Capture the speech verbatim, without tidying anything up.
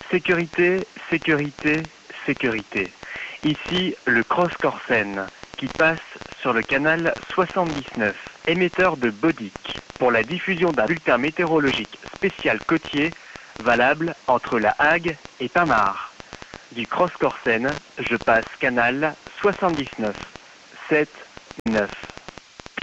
Sécurité, sécurité, sécurité. Ici, le Cross Corsen, qui passe sur le canal soixante-dix-neuf, émetteur de Bodic, pour la diffusion d'un bulletin météorologique spécial côtier, valable entre La Hague et Pinmar. Du Cross Corsen, je passe canal soixante-dix-neuf, sept, neuf.